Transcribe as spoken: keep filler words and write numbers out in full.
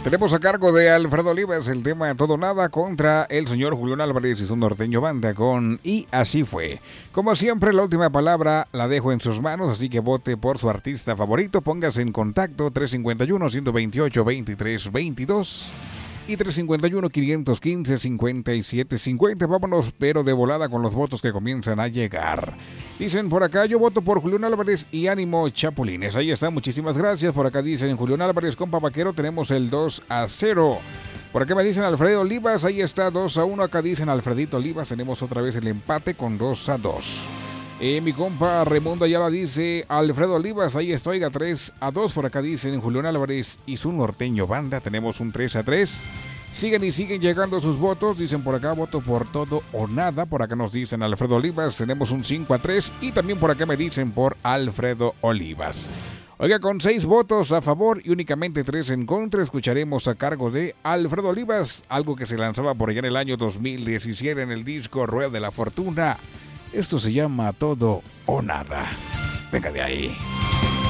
Tenemos a cargo de Alfredo Olivas el tema Todo o Nada contra el señor Julián Álvarez y su norteño banda con Y Así Fue. Como siempre, la última palabra la dejo en sus manos, así que vote por su artista favorito. Póngase en contacto tres cinco uno, uno dos ocho, veintitrés veintidós y tres cinco uno, cinco uno cinco, cincuenta y siete cincuenta. Vámonos, pero de volada con los votos que comienzan a llegar. Dicen por acá, yo voto por Julián Álvarez y ánimo Chapulines. Ahí está, muchísimas gracias. Por acá dicen Julián Álvarez, compa vaquero, tenemos el dos a cero. Por acá me dicen Alfredo Olivas, ahí está dos a uno. Acá dicen Alfredito Olivas, tenemos otra vez el empate con dos a dos. Eh, mi compa Raimundo Ayala dice Alfredo Olivas, ahí está, oiga, tres a dos. Por acá dicen Julián Álvarez y su norteño banda, tenemos un tres a tres. Siguen y siguen llegando sus votos. Dicen por acá, voto por Todo o Nada. Por acá nos dicen Alfredo Olivas, tenemos un cinco a tres. Y también por acá me dicen por Alfredo Olivas. Oiga, con seis votos a favor y únicamente tres en contra, escucharemos a cargo de Alfredo Olivas, algo que se lanzaba por allá en el año dos mil diecisiete en el disco Rueda de la Fortuna. Esto se llama Todo o Nada. Venga de ahí.